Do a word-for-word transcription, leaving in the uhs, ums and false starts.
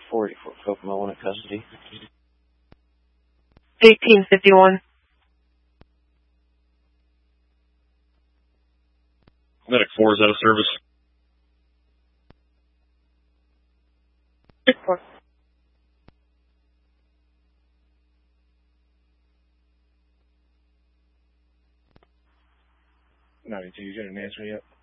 forty for Kokomo in custody. eighteen fifty-one. Medic four is out of service. four. ninety-two, you got an answer yet?